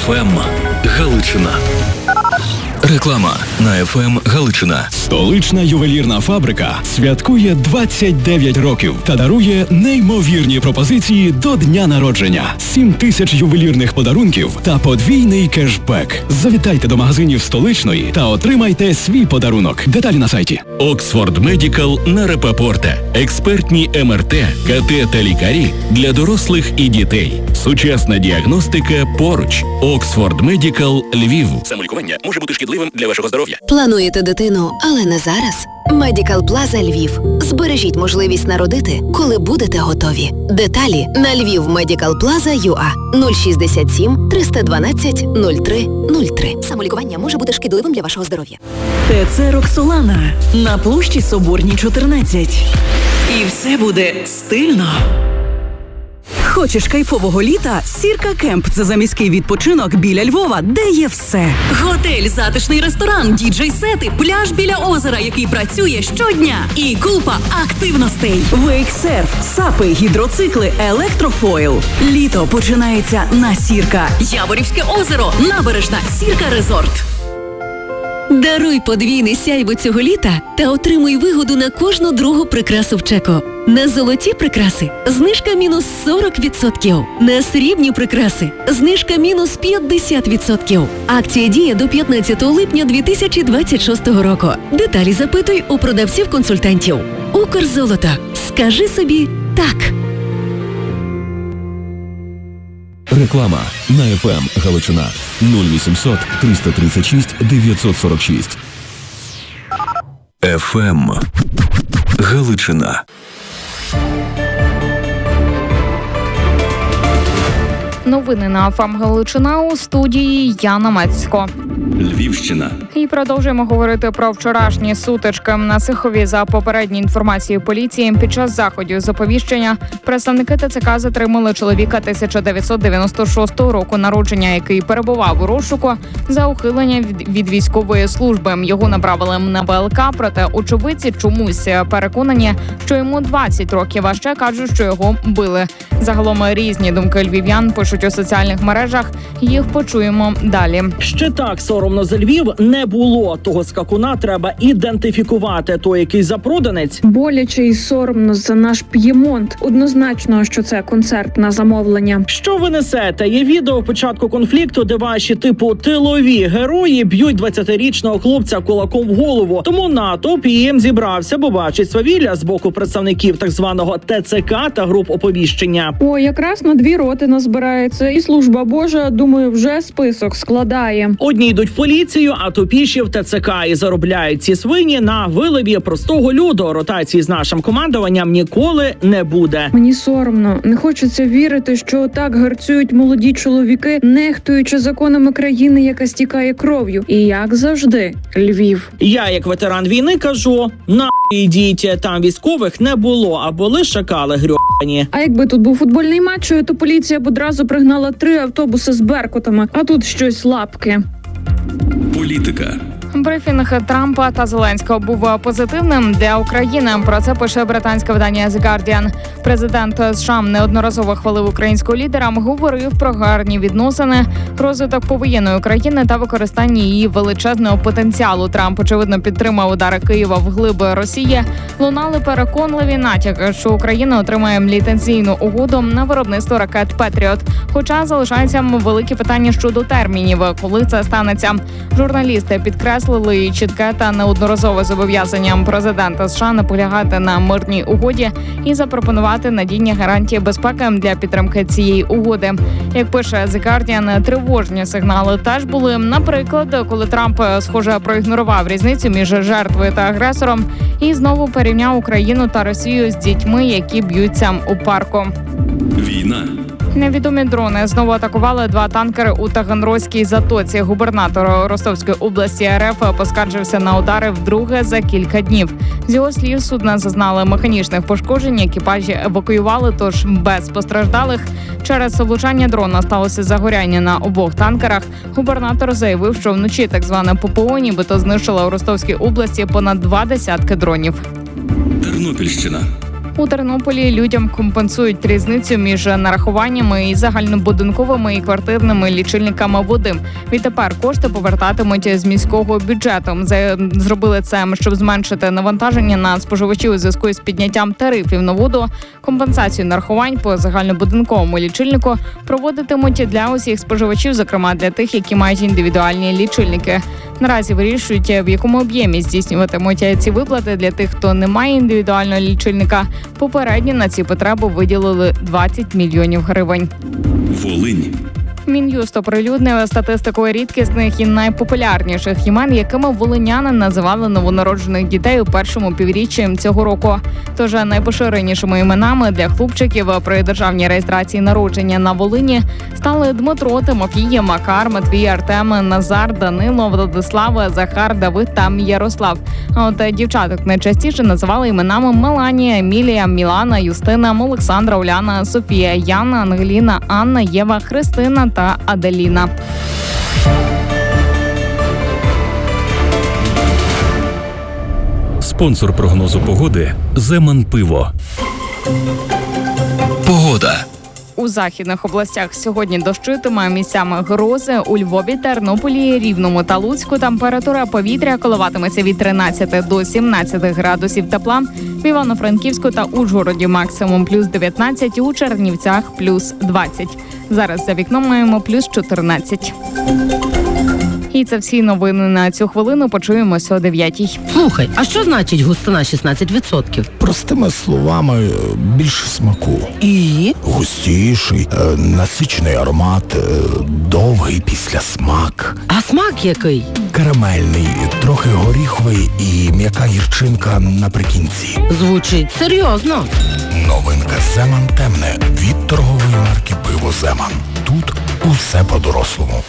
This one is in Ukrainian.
ФМ Галичина. Реклама на ФМ Галичина. Столична ювелірна фабрика святкує 29 років та дарує неймовірні пропозиції до дня народження. 7 тисяч ювелірних подарунків та подвійний кешбек. Завітайте до магазинів Столичної та отримайте свій подарунок. Деталі на сайті. Оксфорд Медикал на Рапопорте. Експертні МРТ, КТ та лікарі для дорослих і дітей. Сучасна діагностика поруч. Оксфорд Медикал Львів. Самолікування може бути шкідливим для вашого здоров'я. Плануєте дитину, але не зараз? Медикал Плаза Львів. Збережіть можливість народити, коли будете готові. Деталі на lvivmedicalplaza.ua 067 312 03 03. Самолікування може бути шкідливим для вашого здоров'я. ТЦ «Роксолана» на площі Соборній, 14. І все буде стильно. Хочеш кайфового літа? Сірка Кемп – це заміський відпочинок біля Львова, де є все. Готель, затишний ресторан, діджей-сети, пляж біля озера, який працює щодня. І купа активностей. Вейксерф, сапи, гідроцикли, електрофойл. Літо починається на Сірка. Яворівське озеро, набережна, Сірка Резорт. Даруй подвійне сяйво цього літа та отримуй вигоду на кожну другу прикрасу в чеку. На золоті прикраси – знижка мінус 40%. На срібні прикраси – знижка мінус 50%. Акція діє до 15 липня 2026 року. Деталі запитуй у продавців-консультантів. Укрзолото. Скажи собі «так». Реклама на ФМ Галичина 0800 336 946. ФМ Галичина. Новини на ФМ Галичина, у студії Яна Мацько. Львівщина. І продовжуємо говорити про вчорашні сутички на Сихові. За попередньою інформацією поліції, під час заходів з оповіщення представники ТЦК затримали чоловіка 1996 року народження, який перебував у розшуку за ухилення від військової служби. Його направили на ВЛК, проте очевидці чомусь переконані, що йому 20 років, а ще кажуть, що його били. Загалом різні думки львів'ян пишуть у соціальних мережах. Їх почуємо далі. Ще так соромно за Львів не було. Того скакуна треба ідентифікувати. Той, який запроданець. Боляче і соромно за наш П'ємонт. Однозначно, що це концерт на замовлення. Що ви несете? Є відео початку конфлікту, де ваші типу тилові герої б'ють 20-річного хлопця кулаком в голову. Тому натовп їм зібрався, бо бачить свавілля з боку представників так званого ТЦК та груп оповіщення. О, якраз на 2 роти назбирається. І служба Божа, думаю, вже список складає. Одні йдуть в поліцію, а тупіші в ТЦК. І заробляють ці свині на виливі простого люду. Ротації з нашим командуванням ніколи не буде. Мені соромно. Не хочеться вірити, що так гарцюють молоді чоловіки, нехтуючи законами країни, яка стікає кров'ю. І як завжди, Львів. Я, як ветеран війни, кажу, нахуй ідіть, там військових не було, а були шакали грьобані. А якби тут був футбольний матч, то поліція б одразу пригнала 3 автобуси з беркутами, а тут щось лапки. Політика. Брифінг Трампа та Зеленського був позитивним для України. Про це пише британське видання The Guardian. Президент США неодноразово хвалив українського лідера, говорив про гарні відносини, розвиток повоєнної України та використання її величезного потенціалу. Трамп, очевидно, підтримав удари Києва вглиб Росії. Лунали переконливі натяки, що Україна отримає ліцензійну угоду на виробництво ракет «Петріот». Хоча залишаються великі питання щодо термінів, коли це станеться. Журналісти підкреслили чітке та неодноразове зобов'язання президента США наполягати на мирній угоді і запропонувати надійні гарантії безпеки для підтримки цієї угоди. Як пише The Guardian, тривожні сигнали теж були. Наприклад, коли Трамп, схоже, проігнорував різницю між жертвою та агресором і знову порівняв Україну та Росію з дітьми, які б'ються у парку. Війна. Невідомі дрони знову атакували 2 танкери у Таганрозькій затоці. Губернатор Ростовської області РФ поскаржився на удари вдруге за кілька днів. З його слів, судна зазнали механічних пошкоджень, екіпажі евакуювали, тож без постраждалих. Через влучання дрона сталося загоряння на обох танкерах. Губернатор заявив, що вночі так зване ППО нібито знищила у Ростовській області понад 20 дронів. Тернопільщина. У Тернополі людям компенсують різницю між нарахуваннями і загальнобудинковими і квартирними лічильниками води. Відтепер кошти повертатимуть з міського бюджету. Зробили це, щоб зменшити навантаження на споживачів у зв'язку з підняттям тарифів на воду. Компенсацію нарахувань по загальнобудинковому лічильнику проводитимуть для усіх споживачів, зокрема для тих, які мають індивідуальні лічильники. Наразі вирішують, в якому об'ємі здійснюватимуть ці виплати для тих, хто не має індивідуального лічильника. Попередньо на ці потреби виділили 20 мільйонів гривень. Волинь. Мін'юст оприлюднив статистику рідкісних і найпопулярніших імен, якими волиняни називали новонароджених дітей у першому півріччі цього року. Тож найпоширенішими іменами для хлопчиків при державній реєстрації народження на Волині стали Дмитро, Тимофій, Макар, Матвій, Артем, Назар, Данило, Владислав, Захар, Давид та Ярослав. А от дівчаток найчастіше називали іменами Меланія, Емілія, Мілана, Юстина, Олександра, Уляна, Софія, Яна, Ангеліна, Анна, Єва, Христина та Аделіна. Спонсор прогнозу погоди – Земан Пиво. Погода. У західних областях сьогодні дощитиме, місцями грози. У Львові, Тернополі, Рівному та Луцьку температура повітря коливатиметься від 13 до 17 градусів тепла. В Івано-Франківську та Ужгороді максимум плюс 19, у Чернівцях плюс 20. Зараз за вікном маємо плюс 14. І це всі новини на цю хвилину. Почуємося о 9-й. Слухай, а що значить густина 16%? Простими словами, більше смаку. І? Густіший, насичений аромат, довгий післясмак. А смак який? Карамельний, трохи горіховий і м'яка гірчинка наприкінці. Звучить серйозно. Новинка Земан темне від торгової марки «Пиво Земан». Тут усе по-дорослому.